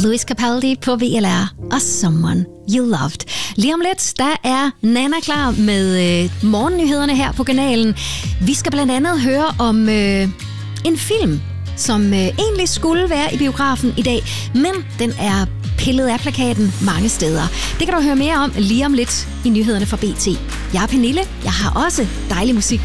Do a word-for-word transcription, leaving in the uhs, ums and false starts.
Louis Capaldi på V L R og Someone You Loved. Lige om lidt, der er Nana klar med øh, morgennyhederne her på kanalen. Vi skal blandt andet høre om øh, en film, som øh, egentlig skulle være i biografen i dag, men den er pillet af plakaten mange steder. Det kan du høre mere om lige om lidt i nyhederne fra B T. Jeg er Pernille. Jeg har også dejlig musik